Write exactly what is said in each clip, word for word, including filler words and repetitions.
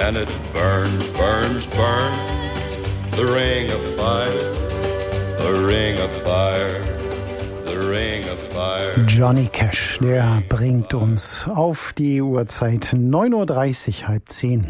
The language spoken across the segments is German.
and it burns, burns, burns. The ring of fire, the ring of fire, the ring of fire. Johnny Cash, der bringt uns auf die Uhrzeit neun Uhr dreißig, halb zehn.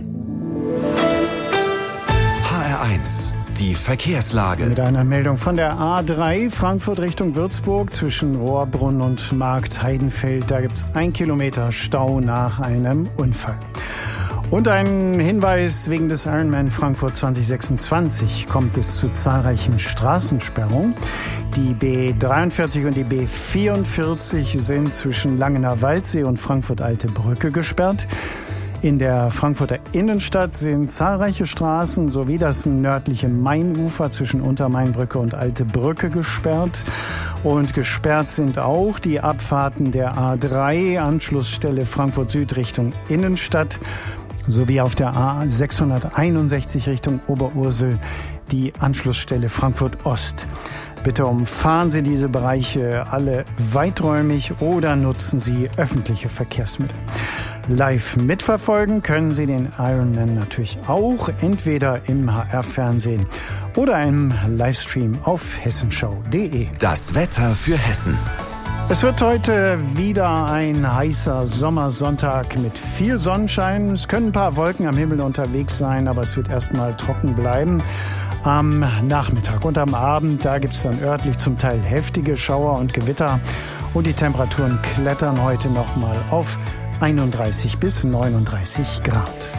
H R eins, die Verkehrslage. Mit einer Meldung von der A drei, Frankfurt Richtung Würzburg, zwischen Rohrbrunn und Markt Heidenfeld. Da gibt's ein Kilometer Stau nach einem Unfall. Und ein Hinweis: wegen des Ironman Frankfurt zwanzig sechsundzwanzig kommt es zu zahlreichen Straßensperrungen. Die B dreiundvierzig und die B vierundvierzig sind zwischen Langener Waldsee und Frankfurt Alte Brücke gesperrt. In der Frankfurter Innenstadt sind zahlreiche Straßen sowie das nördliche Mainufer zwischen Untermainbrücke und Alte Brücke gesperrt. Und gesperrt sind auch die Abfahrten der A drei, Anschlussstelle Frankfurt Süd Richtung Innenstadt, sowie auf der A sechshunderteinundsechzig Richtung Oberursel die Anschlussstelle Frankfurt Ost. Bitte umfahren Sie diese Bereiche alle weiträumig oder nutzen Sie öffentliche Verkehrsmittel. Live mitverfolgen können Sie den Ironman natürlich auch, entweder im H R-Fernsehen oder im Livestream auf hessenschau punkt de. Das Wetter für Hessen. Es wird heute wieder ein heißer Sommersonntag mit viel Sonnenschein. Es können ein paar Wolken am Himmel unterwegs sein, aber es wird erstmal trocken bleiben. Am Nachmittag und am Abend, da gibt es dann örtlich zum Teil heftige Schauer und Gewitter. Und die Temperaturen klettern heute nochmal auf einunddreißig bis neununddreißig Grad.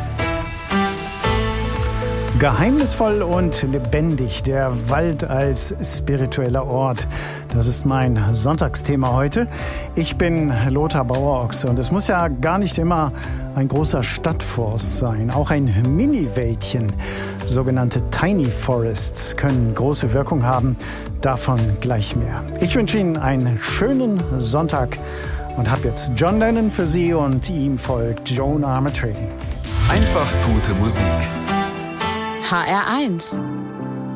Geheimnisvoll und lebendig, der Wald als spiritueller Ort. Das ist mein Sonntagsthema heute. Ich bin Lothar Bauer-Ochse und es muss ja gar nicht immer ein großer Stadtforst sein. Auch ein Mini-Wäldchen, sogenannte Tiny Forests, können große Wirkung haben. Davon gleich mehr. Ich wünsche Ihnen einen schönen Sonntag und habe jetzt John Lennon für Sie und ihm folgt Joan Armatrading. Einfach gute Musik. H R eins